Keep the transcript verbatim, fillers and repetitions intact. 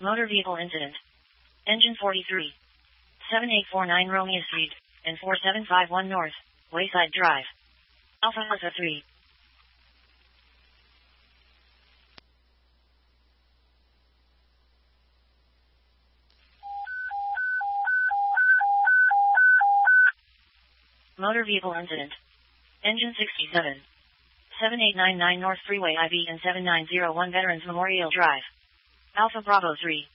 Motor vehicle incident. Engine forty-three. seven eight four nine Romeo Street, and four seven five one North, Wayside Drive. Alpha Alpha three. Motor vehicle incident. Engine sixty-seven. seven eight nine nine North Freeway I B and seven nine zero one Veterans Memorial Drive. Alpha Bravo three.